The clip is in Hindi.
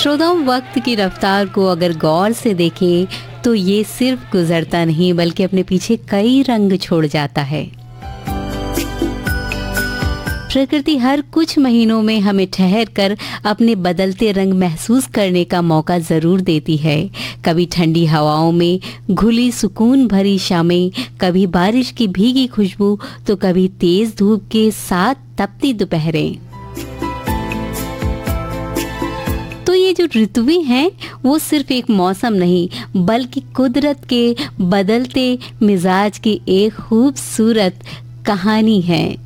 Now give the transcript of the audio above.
श्रोताओं, वक्त की रफ्तार को अगर गौर से देखें तो ये सिर्फ गुजरता नहीं बल्कि अपने पीछे कई रंग छोड़ जाता है। प्रकृति हर कुछ महीनों में हमें ठहर कर अपने बदलते रंग महसूस करने का मौका जरूर देती है। कभी ठंडी हवाओं में घुली सुकून भरी शामें, कभी बारिश की भीगी खुशबू, तो कभी तेज धूप के साथ तपती दोपहरें। तो ये जो ऋतुएं हैं वो सिर्फ एक मौसम नहीं बल्कि कुदरत के बदलते मिजाज की एक खूबसूरत कहानी है।